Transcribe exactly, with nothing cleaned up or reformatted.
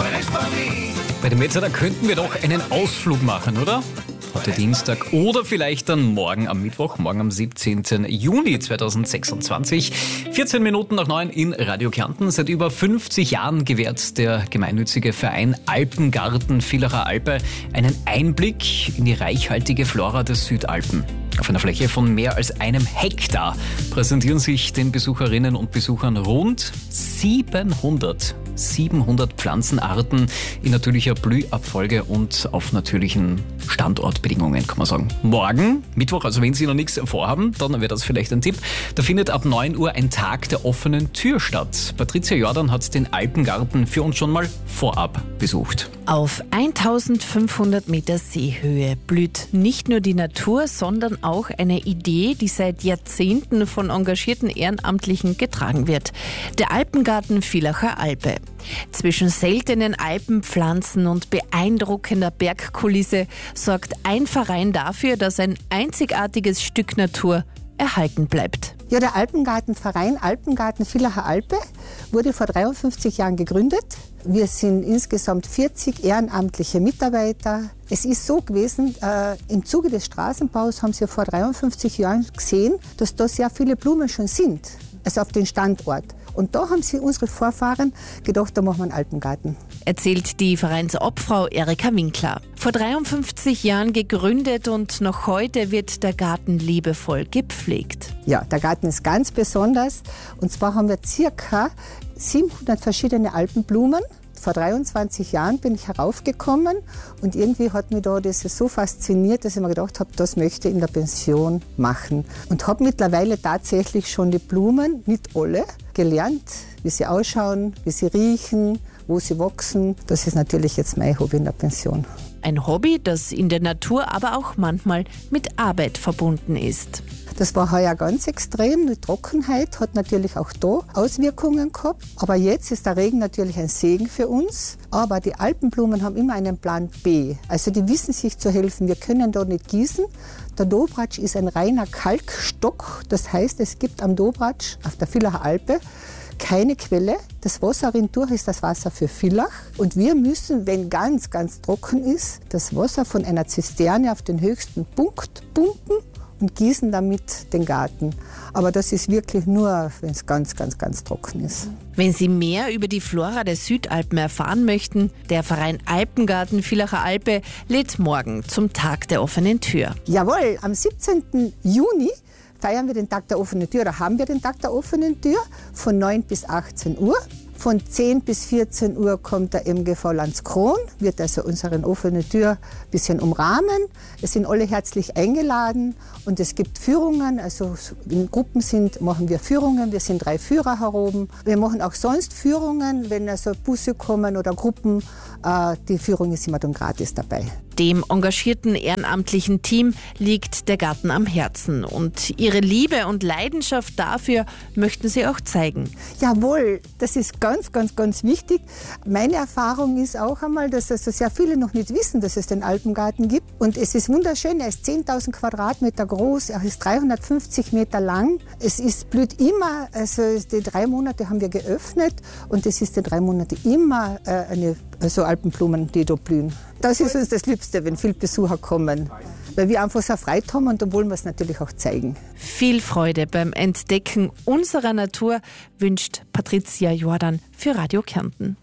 Bei dem Wetter, da könnten wir doch einen Ausflug machen, oder? Heute Dienstag oder vielleicht dann morgen am Mittwoch, morgen am siebzehnten Juni zweitausendsechsundzwanzig. vierzehn Minuten nach neun in Radio Kärnten. Seit über fünfzig Jahren gewährt der gemeinnützige Verein Alpengarten Villacher Alpe einen Einblick in die reichhaltige Flora der Südalpen. Auf einer Fläche von mehr als einem Hektar präsentieren sich den Besucherinnen und Besuchern rund siebenhundert Pflanzenarten in natürlicher Blühabfolge und auf natürlichen Standortbedingungen, kann man sagen. Morgen, Mittwoch, also wenn Sie noch nichts vorhaben, dann wäre das vielleicht ein Tipp. Da findet ab neun Uhr ein Tag der offenen Tür statt. Patricia Jordan hat den Alpengarten für uns schon mal vorab besucht. Auf eintausendfünfhundert Meter Seehöhe blüht nicht nur die Natur, sondern auch eine Idee, die seit Jahrzehnten von engagierten Ehrenamtlichen getragen wird. Der Alpengarten Villacher Alpe. Zwischen seltenen Alpenpflanzen und beeindruckender Bergkulisse sorgt ein Verein dafür, dass ein einzigartiges Stück Natur erhalten bleibt. Ja, der Alpengartenverein Alpengarten Villacher Alpe wurde vor dreiundfünfzig Jahren gegründet. Wir sind insgesamt vierzig ehrenamtliche Mitarbeiter. Es ist so gewesen, äh, im Zuge des Straßenbaus haben Sie vor dreiundfünfzig Jahren gesehen, dass da sehr viele Blumen schon sind, also auf den Standort. Und da haben sich unsere Vorfahren gedacht, da machen wir einen Alpengarten. Erzählt die Vereinsobfrau Erika Winkler. Vor dreiundfünfzig Jahren gegründet und noch heute wird der Garten liebevoll gepflegt. Ja, der Garten ist ganz besonders. Und zwar haben wir circa siebenhundert verschiedene Alpenblumen. Vor dreiundzwanzig Jahren bin ich heraufgekommen und irgendwie hat mich da das so fasziniert, dass ich mir gedacht habe, das möchte ich in der Pension machen. Und habe mittlerweile tatsächlich schon die Blumen, nicht alle, gelernt, wie sie ausschauen, wie sie riechen, wo sie wachsen. Das ist natürlich jetzt mein Hobby in der Pension. Ein Hobby, das in der Natur aber auch manchmal mit Arbeit verbunden ist. Das war heuer ganz extrem. Die Trockenheit hat natürlich auch da Auswirkungen gehabt. Aber jetzt ist der Regen natürlich ein Segen für uns. Aber die Alpenblumen haben immer einen Plan B. Also die wissen sich zu helfen. Wir können da nicht gießen. Der Dobratsch ist ein reiner Kalkstock. Das heißt, es gibt am Dobratsch auf der Villacher Alpe keine Quelle. Das Wasser rindurch ist das Wasser für Villach. Und wir müssen, wenn ganz, ganz trocken ist, das Wasser von einer Zisterne auf den höchsten Punkt pumpen und gießen damit den Garten. Aber das ist wirklich nur, wenn es ganz, ganz, ganz trocken ist. Wenn Sie mehr über die Flora der Südalpen erfahren möchten, der Verein Alpengarten Villacher Alpe lädt morgen zum Tag der offenen Tür. Jawohl, am siebzehnten Juni feiern wir den Tag der offenen Tür, oder haben wir den Tag der offenen Tür von neun bis achtzehn Uhr. Von zehn bis vierzehn Uhr kommt der M G V Landskron, wird also unsere offene Tür ein bisschen umrahmen. Es sind alle herzlich eingeladen und es gibt Führungen, also in Gruppen sind, machen wir Führungen, wir sind drei Führer heroben. Wir machen auch sonst Führungen, wenn also Busse kommen oder Gruppen, äh, die Führung ist immer dann gratis dabei. Dem engagierten ehrenamtlichen Team liegt der Garten am Herzen und ihre Liebe und Leidenschaft dafür möchten sie auch zeigen. Jawohl, das ist ganz, ganz, ganz wichtig. Meine Erfahrung ist auch einmal, dass also sehr viele noch nicht wissen, dass es den Alpengarten gibt. Und es ist wunderschön, er ist zehntausend Quadratmeter groß, er ist dreihundertfünfzig Meter lang. Es ist, blüht immer, also die drei Monate haben wir geöffnet und es ist die drei Monate immer äh, eine, also Alpenblumen, die da blühen. Das ist uns das Liebste, wenn viele Besucher kommen, weil wir einfach so Freude haben und dann wollen wir es natürlich auch zeigen. Viel Freude beim Entdecken unserer Natur wünscht Patricia Jordan für Radio Kärnten.